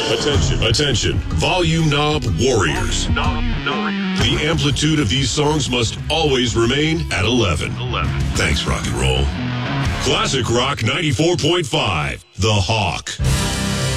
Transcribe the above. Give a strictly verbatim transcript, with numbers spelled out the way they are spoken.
Attention, attention, volume knob warriors. The amplitude of these songs must always remain at eleven. Thanks, rock and roll. Classic Rock ninety-four point five, The Hawk.